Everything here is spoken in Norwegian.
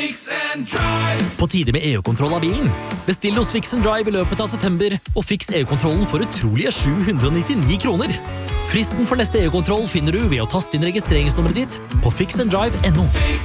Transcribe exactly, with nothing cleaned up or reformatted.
Fix and Drive. På tide med E U-kontroll av bilen. Bestill hos Fix and Drive i løpet av september, og fiks E U-kontrollen for utrolige sju hundre og nittini kroner. Fristen for neste E U-kontroll finner du ved å taste inn registreringsnummeret ditt på fix and drive punktum no.